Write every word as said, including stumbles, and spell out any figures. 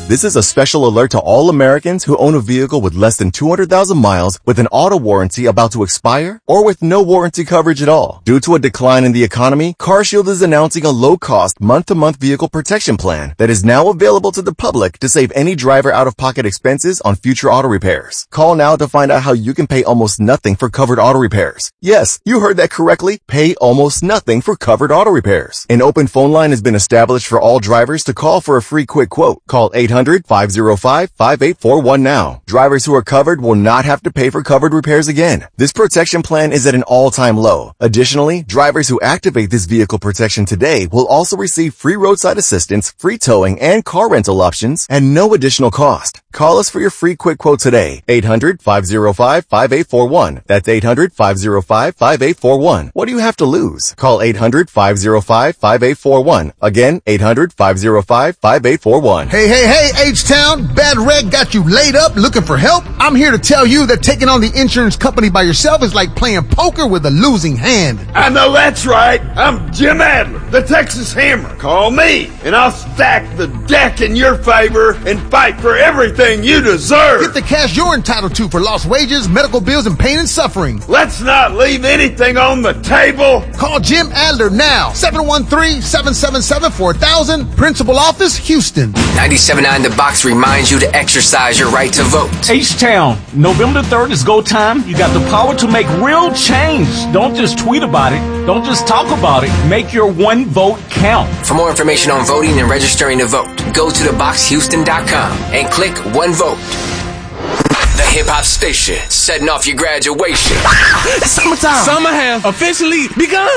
This is a special alert to all Americans who own a vehicle with less than two hundred thousand miles with an auto warranty about to expire or with no warranty coverage at all. Due to a decline in the economy, CarShield is announcing a low-cost month-to-month vehicle protection plan that is now available to the public to save any driver out-of-pocket expenses on future auto repairs. Call now to find out how you can pay almost nothing for covered auto repairs. Yes, you heard that correctly. Pay almost nothing for covered auto repairs. An open phone line has been established for all drivers to call for a free quick quote. Call eight hundred, five oh five, five eight four one now. Drivers who are covered will not have to pay for covered repairs again. This protection plan is at an all-time low. Additionally, drivers who activate this vehicle protection today will also receive free roadside assistance, free towing, and car rental options at no additional cost. Call us for your free quick quote today. eight hundred, five oh five, five eight four one. That's eight hundred, five oh five, five eight four one. What do you have to lose? Call eight hundred, five oh five, five eight four one. Again, eight hundred, five oh five, five eight four one. Hey, hey, hey, H-Town, Bad Reg got you laid up looking for help? I'm here to tell you that taking on the insurance company by yourself is like playing poker with a losing hand. I know that's right. I'm Jim Adler, the Texas Hammer. Call me, and I'll stack the deck in your favor and fight for everything you deserve. Get the cash you're entitled to for lost wages, medical bills, and pain and suffering. Let's not leave anything on the table. Call Jim Adler now, seven one three, seven seven seven, four thousand, Principal Office, Houston. ninety-seven point nine The Box reminds you to exercise your right to vote. H-Town, November third is go time. You got the power to make real change. Don't just tweet about it. Don't just talk about it. Make your one vote count. For more information on voting and registering to vote, go to the box houston dot com and click One Vote. The hip-hop station, setting off your graduation. It's summertime. Summer has officially begun.